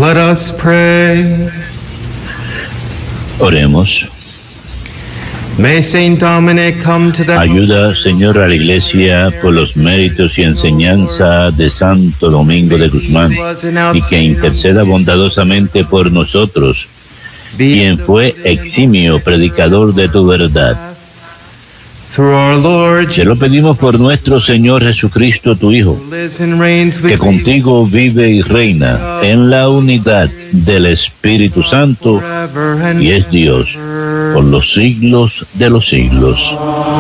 Let us pray. Oremos. May Saint Dominic come to the Ayuda, Señor, a la Iglesia por los méritos y enseñanza de Santo Domingo de Guzmán, y que interceda bondadosamente por nosotros, quien fue eximio predicador de tu verdad. through our Lord, Te lo pedimos por nuestro Señor Jesucristo, tu Hijo, who lives and reigns with que contigo vive y reina en la unidad del Espíritu Santo forever and y es Dios por los siglos de los siglos.